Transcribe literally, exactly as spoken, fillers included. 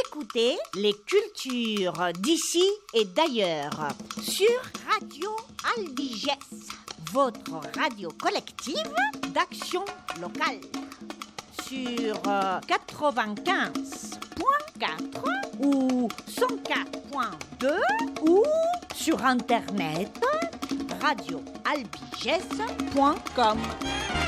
écoutez les cultures d'ici et d'ailleurs sur Radio Albiges, votre radio collective d'action locale. Sur euh, quatre-vingt-quinze point quatre ou cent quatre point deux ou sur internet radio albiges point com.